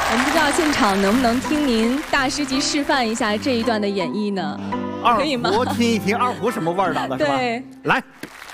我们不知道现场能不能听您大师级示范一下这一段的演绎呢？可以吗？ 二胡听一听，二胡什么味儿的，是吧？ 对， 来。